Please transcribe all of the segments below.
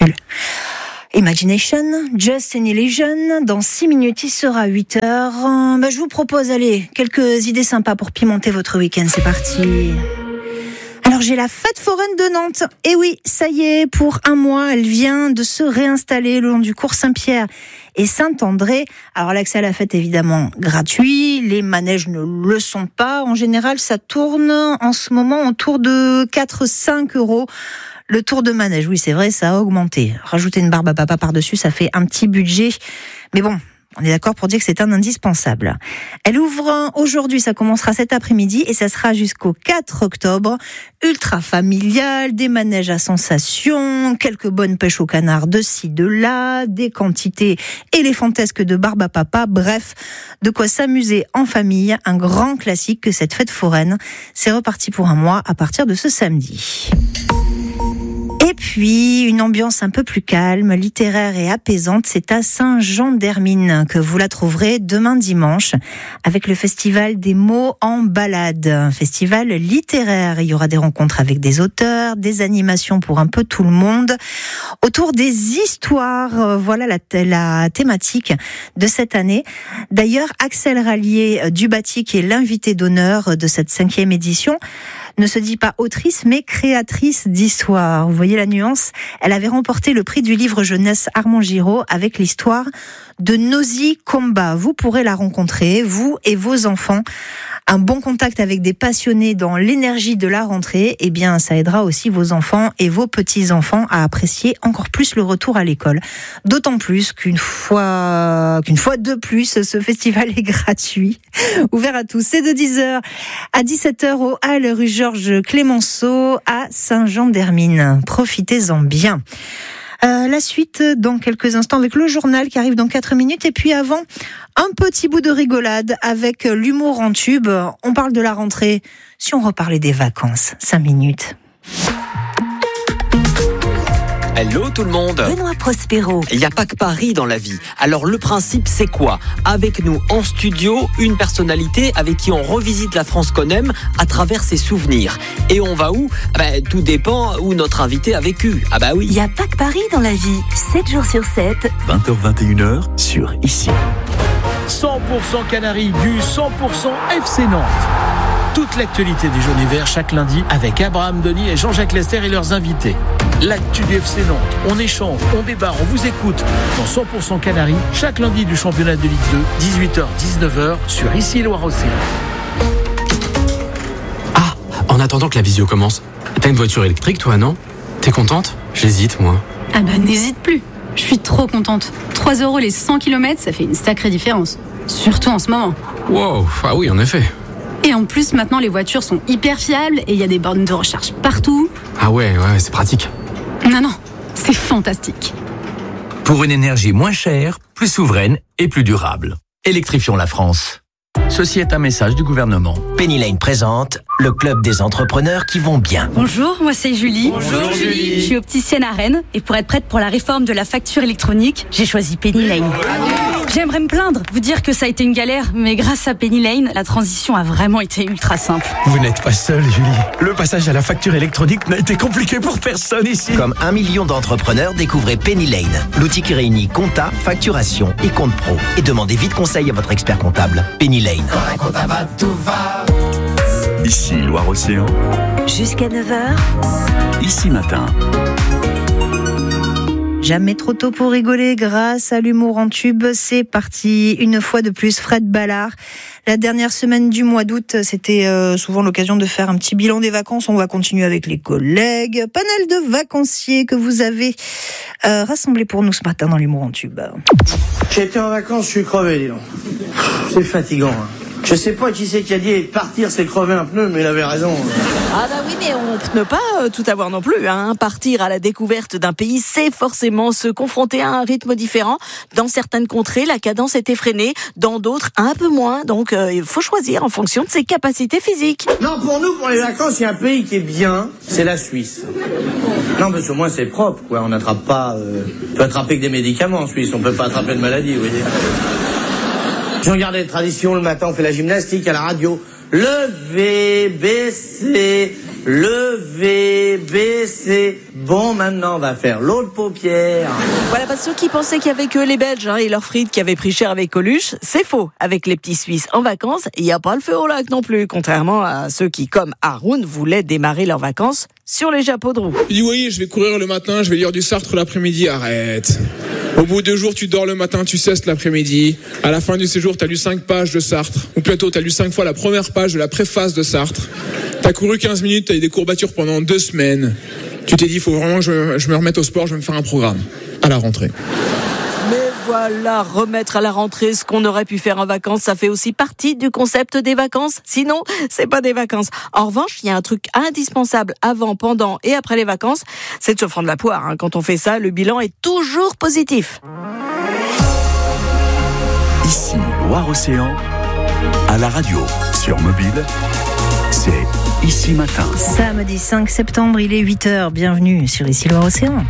Imagination, Just an Illusion. Dans 6 minutes, il sera 8h. Je vous propose, quelques idées sympas pour pimenter votre week-end. C'est parti. Alors, j'ai la fête foraine de Nantes. Et oui, ça y est, pour un mois, elle vient de se réinstaller le long du cours Saint-Pierre et Saint-André. Alors, l'accès à la fête, évidemment, gratuit. Les manèges ne le sont pas. En général, ça tourne en ce moment autour de 4-5 euros. Le tour de manège, oui, c'est vrai, ça a augmenté. Rajouter une barbe à papa par-dessus, ça fait un petit budget. Mais bon, on est d'accord pour dire que c'est un indispensable. Elle ouvre aujourd'hui, ça commencera cet après-midi et ça sera jusqu'au 4 octobre. Ultra familial, des manèges à sensations, quelques bonnes pêches au canard de ci, de là, des quantités éléphantesques de barbe à papa. Bref, de quoi s'amuser en famille. Un grand classique que cette fête foraine. C'est reparti pour un mois à partir de ce samedi. Et puis, une ambiance un peu plus calme, littéraire et apaisante, c'est à Saint-Jean-d'Hermine que vous la trouverez demain dimanche avec le Festival des mots en balade, un festival littéraire. Il y aura des rencontres avec des auteurs, des animations pour un peu tout le monde, autour des histoires. Voilà la thématique de cette année. D'ailleurs, Axel Rallier du Bâti, qui est l'invité d'honneur de cette 5e édition, ne se dit pas autrice, mais créatrice d'histoire. Vous voyez la nuance ? Elle avait remporté le prix du livre jeunesse Armand Giraud avec l'histoire de Nosy Combat. Vous pourrez la rencontrer, vous et vos enfants. Un bon contact avec des passionnés dans l'énergie de la rentrée, eh bien, ça aidera aussi vos enfants et vos petits-enfants à apprécier encore plus le retour à l'école. D'autant plus qu'une fois de plus, ce festival est gratuit, ouvert à tous. C'est de 10h à 17h au Hall rue Georges Clémenceau à Saint-Jean-d'Hermine. Profitez-en bien. La suite dans quelques instants avec le journal qui arrive dans 4 minutes. Et puis avant, un petit bout de rigolade avec l'humour en tube. On parle de la rentrée. Si on reparlait des vacances, 5 minutes. Hello tout le monde. Benoît Prospero. Il n'y a pas que Paris dans la vie. Alors le principe c'est quoi ? Avec nous en studio, une personnalité avec qui on revisite la France qu'on aime à travers ses souvenirs. Et on va où ? Tout dépend où notre invité a vécu. Ah bah oui. Il n'y a pas que Paris dans la vie. 7 jours sur 7. 20h-21h sur Ici. 100% Canaries du 100% FC Nantes. Toute l'actualité des jaunes et verts chaque lundi avec Abraham Denis et Jean-Jacques Lester et leurs invités. L'actu du FC Nantes, on échange, on débat, on vous écoute dans 100% Canaries chaque lundi du championnat de Ligue 2, 18h-19h sur Ici Loire-Océan. Ah, en attendant que la visio commence, t'as une voiture électrique toi, non ? T'es contente ? J'hésite moi. Ah bah n'hésite plus, je suis trop contente. 3 € les 100 km, ça fait une sacrée différence. Surtout en ce moment. Wow, ah oui en effet. Et en plus, maintenant, les voitures sont hyper fiables et il y a des bornes de recharge partout. Ah ouais, c'est pratique. Non, c'est fantastique. Pour une énergie moins chère, plus souveraine et plus durable. Électrifions la France. Ceci est un message du gouvernement. Penny Lane présente le club des entrepreneurs qui vont bien. Bonjour, moi c'est Julie. Bonjour Julie. Je suis opticienne à Rennes et pour être prête pour la réforme de la facture électronique, j'ai choisi Penny Lane. J'aimerais me plaindre, vous dire que ça a été une galère, mais grâce à Penny Lane, la transition a vraiment été ultra simple. Vous n'êtes pas seule, Julie. Le passage à la facture électronique n'a été compliqué pour personne ici. Comme 1 million d'entrepreneurs, découvrez Penny Lane, l'outil qui réunit compta, facturation et compte pro. Et demandez vite conseil à votre expert comptable. Penny Lane. Quand un comptable va, tout va. Ici Loire-Océan. Jusqu'à 9h. Ici Matin. Jamais trop tôt pour rigoler grâce à l'humour en tube. C'est parti. Une fois de plus, Fred Ballard. La dernière semaine du mois d'août, c'était souvent l'occasion de faire un petit bilan des vacances. On va continuer avec les collègues. Panel de vacanciers que vous avez rassemblés pour nous ce matin dans l'humour en tube. J'ai été en vacances, je suis crevé, dis donc. C'est fatigant. Hein. Je sais pas qui c'est qui a dit partir c'est crever un pneu, mais il avait raison. Ah bah oui, mais on ne peut pas tout avoir non plus. Hein. Partir à la découverte d'un pays, c'est forcément se confronter à un rythme différent. Dans certaines contrées, la cadence est effrénée, dans d'autres, un peu moins. Donc il faut choisir en fonction de ses capacités physiques. Non, pour nous, pour les vacances, il y a un pays qui est bien, c'est la Suisse. Non, parce qu'au moins c'est propre, quoi. On n'attrape pas... on peut attraper que des médicaments en Suisse, on peut pas attraper de maladie, vous voyez. J'ai regardé les traditions, le matin on fait la gymnastique à la radio. Levez, baissez, levez, baissez. Bon, maintenant, on va faire l'autre paupière. Voilà, ceux qui pensaient qu'il y avait que les Belges et leurs frites qui avaient pris cher avec Coluche, c'est faux. Avec les petits Suisses en vacances, il n'y a pas le feu au lac non plus, contrairement à ceux qui, comme Haroun, voulaient démarrer leurs vacances sur les chapeaux de roue. Il dit oui, je vais courir le matin, je vais lire du Sartre l'après-midi. Arrête. Au bout de 2 jours, tu dors le matin, tu cesses l'après-midi. À la fin du séjour, t'as lu 5 pages de Sartre. Ou plutôt, t'as lu 5 fois la première page de la préface de Sartre. T'as couru 15 minutes, t'as eu des courbatures pendant 2 semaines. Tu t'es dit, il faut vraiment que je me remette au sport, je vais me faire un programme. À la rentrée. Mais voilà, remettre à la rentrée ce qu'on aurait pu faire en vacances, ça fait aussi partie du concept des vacances. Sinon, c'est pas des vacances. En revanche, il y a un truc indispensable avant, pendant et après les vacances, c'est de se prendre la poire. Quand on fait ça, le bilan est toujours positif. Ici, Loire-Océan, à la radio, sur mobile, c'est Ici Matin. Samedi 5 septembre, il est 8h. Bienvenue sur Ici Loire-Océan.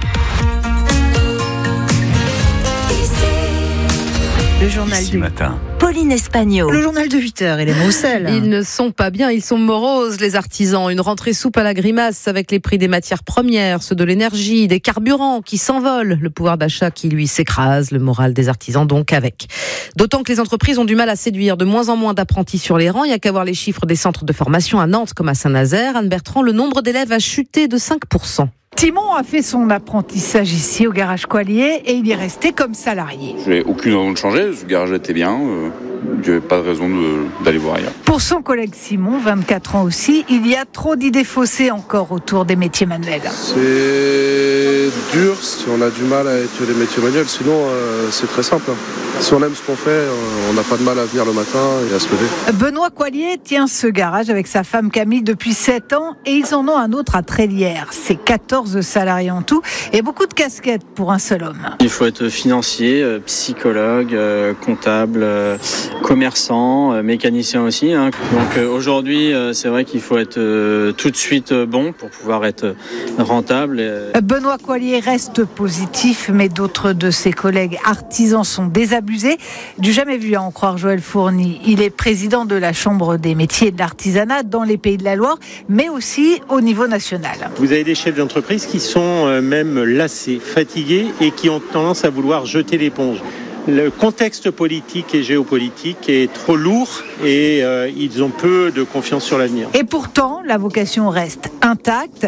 Le journal Ici Matin. Pauline Espagnol. Le journal de 8h, Hélène Roussel. Ils ne sont pas bien, ils sont moroses, les artisans. Une rentrée soupe à la grimace avec les prix des matières premières, ceux de l'énergie, des carburants qui s'envolent, le pouvoir d'achat qui lui s'écrase, le moral des artisans donc avec. D'autant que les entreprises ont du mal à séduire de moins en moins d'apprentis sur les rangs. Il n'y a qu'à voir les chiffres des centres de formation à Nantes comme à Saint-Nazaire. Anne Bertrand, le nombre d'élèves a chuté de 5%. Timon a fait son apprentissage ici au garage Coilier et il est resté comme salarié. J'ai aucune raison de changer, ce garage était bien, je n'avais pas de raison d'aller voir ailleurs. Pour son collègue Simon, 24 ans aussi, il y a trop d'idées faussées encore autour des métiers manuels. C'est dur si on a du mal avec les métiers manuels, sinon c'est très simple. Si on aime ce qu'on fait, on n'a pas de mal à venir le matin et à se lever. Benoît Coilier tient ce garage avec sa femme Camille depuis 7 ans et ils en ont un autre à Trélières. C'est 14 salariés en tout et beaucoup de casquettes pour un seul homme. Il faut être financier, psychologue, comptable, commerçant, mécanicien aussi. Donc aujourd'hui, c'est vrai qu'il faut être tout de suite bon pour pouvoir être rentable. Benoît Coilier reste positif, mais d'autres de ses collègues artisans sont désabusés. Du jamais vu à en croire Joël Fourny. Il est président de la Chambre des métiers et de l'artisanat dans les Pays de la Loire, mais aussi au niveau national. Vous avez des chefs d'entreprise qui sont même lassés, fatigués et qui ont tendance à vouloir jeter l'éponge. Le contexte politique et géopolitique est trop lourd et ils ont peu de confiance sur l'avenir. Et pourtant, la vocation reste intacte.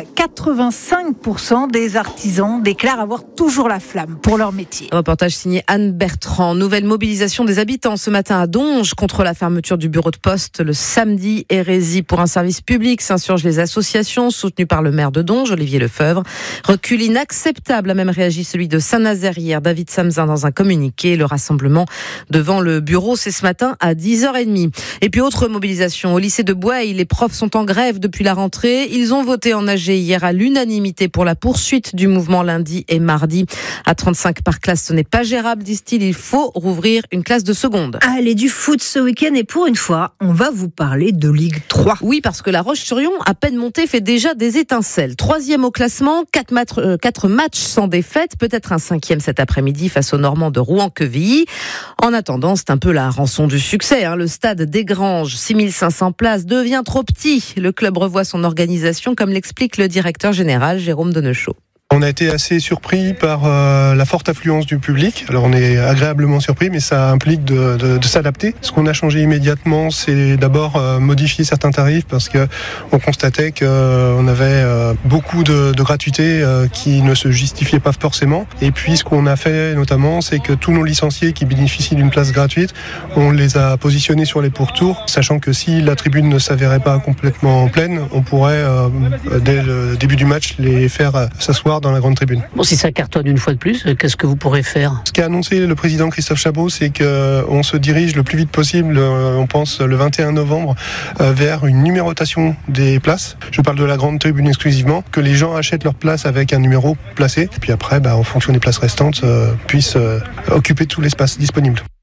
85% des artisans déclarent avoir toujours la flamme pour leur métier. Reportage signé Anne Bertrand. Nouvelle mobilisation des habitants ce matin à Donge contre la fermeture du bureau de poste le samedi. Hérésie pour un service public, s'insurgent les associations soutenues par le maire de Donge, Olivier Lefebvre. Recul inacceptable, a même réagi celui de Saint-Nazaire hier, David Samzin, dans un communiqué. Le rassemblement devant le bureau, c'est ce matin à 10h30. Et puis autre mobilisation au lycée de Bouaille. Les profs sont en grève depuis la rentrée. Ils ont voté en AG hier à l'unanimité pour la poursuite du mouvement lundi et mardi. À 35 par classe, ce n'est pas gérable, disent-ils. Il faut rouvrir une classe de seconde. Allez, du foot ce week-end et pour une fois, on va vous parler de Ligue 3. Oui, parce que la Roche-sur-Yon, à peine montée, fait déjà des étincelles. 3e au classement, 4 matchs sans défaite, peut-être un 5e cet après-midi face aux Normands de Rouen-Quevilly. En attendant, c'est un peu la rançon du succès. Le stade des Granges, 6500 places, devient trop petit. Le club revoit son organisation, comme l'explique le directeur général Jérôme Denechaud. On a été assez surpris par la forte affluence du public. Alors on est agréablement surpris, mais ça implique de s'adapter. Ce qu'on a changé immédiatement, c'est d'abord modifier certains tarifs parce que on constatait qu'on avait beaucoup de gratuité qui ne se justifiait pas forcément. Et puis ce qu'on a fait notamment, c'est que tous nos licenciés qui bénéficient d'une place gratuite, on les a positionnés sur les pourtours, sachant que si la tribune ne s'avérait pas complètement pleine, on pourrait dès le début du match les faire s'asseoir dans la grande tribune. Bon, si ça cartonne une fois de plus, qu'est-ce que vous pourrez faire ? Ce qu'a annoncé le président Christophe Chabot, c'est qu'on se dirige le plus vite possible, on pense le 21 novembre, vers une numérotation des places. Je parle de la grande tribune exclusivement, que les gens achètent leur place avec un numéro placé, et puis après, en fonction des places restantes, puissent occuper tout l'espace disponible.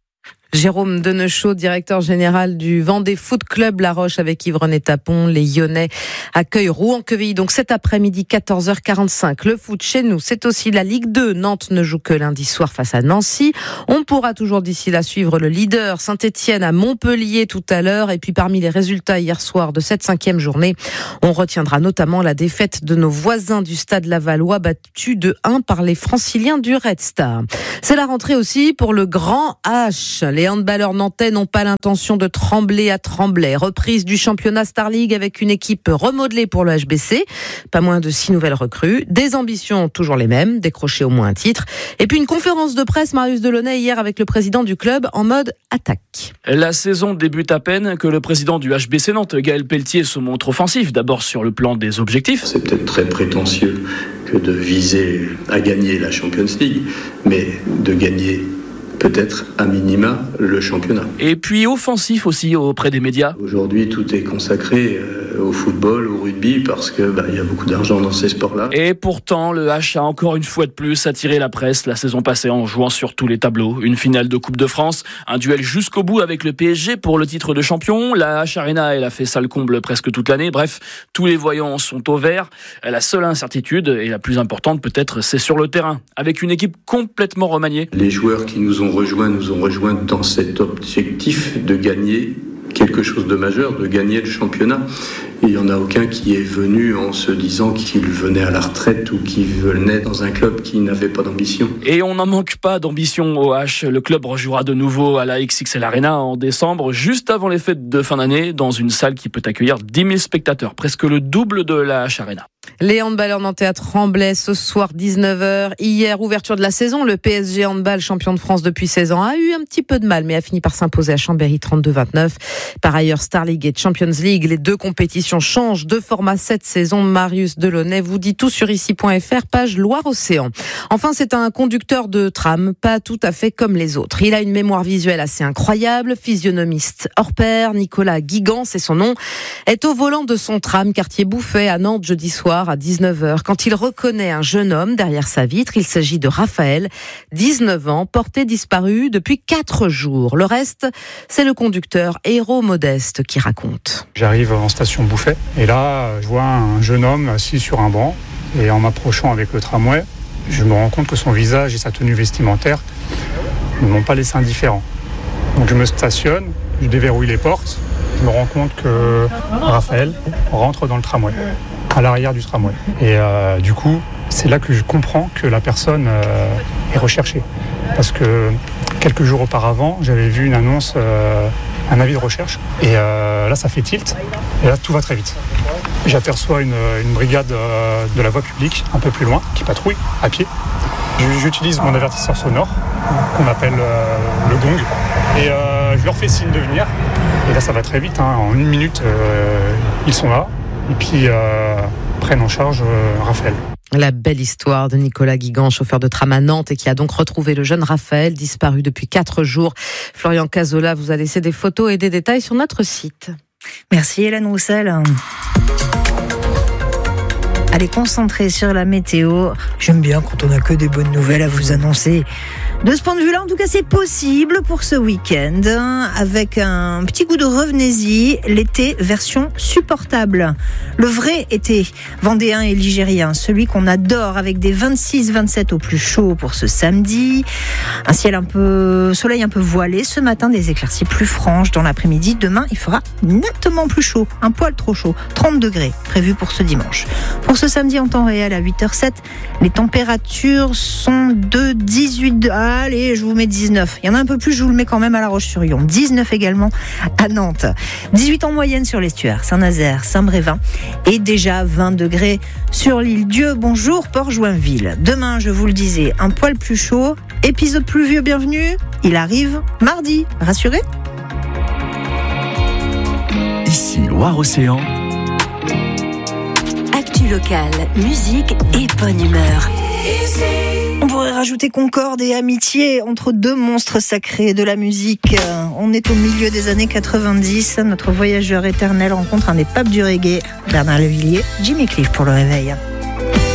Jérôme Denechaud, directeur général du Vendée Foot Club La Roche avec Yves-René Tapon. Les Lyonnais accueillent Rouen-Quevilly. Donc cet après-midi, 14h45. Le foot chez nous, c'est aussi la Ligue 2. Nantes ne joue que lundi soir face à Nancy. On pourra toujours d'ici là suivre le leader Saint-Etienne à Montpellier tout à l'heure. Et puis parmi les résultats hier soir de cette 5e journée, on retiendra notamment la défaite de nos voisins du Stade Lavallois, battus de 1 par les Franciliens du Red Star. C'est la rentrée aussi pour le Grand H. Les handballeurs nantais n'ont pas l'intention de trembler à Tremblay. Reprise du championnat Star League avec une équipe remodelée pour le HBC. Pas moins de 6 nouvelles recrues. Des ambitions toujours les mêmes, décrocher au moins un titre. Et puis une conférence de presse, Marius Delaunay, hier avec le président du club en mode attaque. La saison débute à peine que le président du HBC Nantes, Gaël Pelletier, se montre offensif. D'abord sur le plan des objectifs. C'est peut-être très prétentieux que de viser à gagner la Champions League, mais de gagner peut-être à minima le championnat. Et puis offensif aussi auprès des médias. Aujourd'hui, tout est consacré au football, au rugby, parce que y a beaucoup d'argent dans ces sports-là. Et pourtant, le H a encore une fois de plus attiré la presse la saison passée en jouant sur tous les tableaux. Une finale de Coupe de France, un duel jusqu'au bout avec le PSG pour le titre de champion. La H Arena, elle a fait salle comble presque toute l'année. Bref, tous les voyants sont au vert. La seule incertitude, et la plus importante peut-être, c'est sur le terrain, avec une équipe complètement remaniée. Les joueurs qui nous ont rejoints dans cet objectif de gagner quelque chose de majeur, de gagner le championnat. Il n'y en a aucun qui est venu en se disant qu'il venait à la retraite ou qu'il venait dans un club qui n'avait pas d'ambition. Et on n'en manque pas d'ambition au H. Le club rejouera de nouveau à la XXL Arena en décembre, juste avant les fêtes de fin d'année, dans une salle qui peut accueillir 10 000 spectateurs, presque le double de la H Arena. Les handballeurs nantais à Tremblay ce soir 19h. Hier, ouverture de la saison, le PSG handball, champion de France depuis 16 ans, a eu un petit peu de mal, mais a fini par s'imposer à Chambéry 32-29. Par ailleurs, Star League et Champions League, les deux compétitions changent de format cette saison. Marius Delaunay vous dit tout sur ici.fr, page Loire-Océan. Enfin, c'est un conducteur de tram, pas tout à fait comme les autres. Il a une mémoire visuelle assez incroyable, physionomiste hors pair. Nicolas Guigan, c'est son nom, est au volant de son tram quartier Bouffay à Nantes jeudi soir à 19h. Quand il reconnaît un jeune homme derrière sa vitre, il s'agit de Raphaël, 19 ans, porté disparu depuis 4 jours. Le reste, c'est le conducteur Héros Modeste qui raconte. J'arrive en station Bouffay et là, je vois un jeune homme assis sur un banc et en m'approchant avec le tramway, je me rends compte que son visage et sa tenue vestimentaire ne m'ont pas laissé indifférent. Donc je me stationne, je déverrouille les portes, je me rends compte que Raphaël rentre dans le tramway, à l'arrière du tramway. Et du coup, c'est là que je comprends que la personne est recherchée. Parce que quelques jours auparavant, j'avais vu une annonce, un avis de recherche. Et là, ça fait tilt. Et là, tout va très vite. J'aperçois une brigade de la voie publique, un peu plus loin, qui patrouille à pied. J'utilise mon avertisseur sonore, qu'on appelle le gong. Et je leur fais signe de venir. Et là, ça va très vite. En 1 minute, ils sont là. Et puis prennent en charge Raphaël. La belle histoire de Nicolas Guigan, chauffeur de tram à Nantes et qui a donc retrouvé le jeune Raphaël, disparu depuis 4 jours. Florian Cazola vous a laissé des photos et des détails sur notre site. Merci Hélène Roussel. Allez, concentrez sur la météo. J'aime bien quand on n'a que des bonnes nouvelles à vous annoncer. De ce point de vue-là, en tout cas, c'est possible pour ce week-end, avec un petit goût de revenez-y, l'été version supportable. Le vrai été vendéen et ligérien, celui qu'on adore, avec des 26-27 au plus chaud pour ce samedi. Un soleil un peu voilé ce matin, des éclaircies plus franches dans l'après-midi. Demain, il fera nettement plus chaud, un poil trop chaud, 30 degrés prévu pour ce dimanche. Pour ce samedi en temps réel à 8h07, les températures sont de 18 allez, je vous mets 19. Il y en a un peu plus, je vous le mets quand même à La Roche-sur-Yon. 19 également à Nantes. 18 en moyenne sur l'estuaire, Saint-Nazaire, Saint-Brévin. Et déjà 20 degrés sur l'île Dieu. Bonjour, Port-Joinville. Demain, je vous le disais, un poil plus chaud. Épisode pluvieux, bienvenue. Il arrive mardi. Rassurez ? Ici, Loire-Océan. Actu locale, musique et bonne humeur. On pourrait rajouter concorde et amitié entre deux monstres sacrés de la musique. On est au milieu des années 90. Notre voyageur éternel rencontre un des papes du reggae, Bernard Lavilliers, Jimmy Cliff pour le réveil.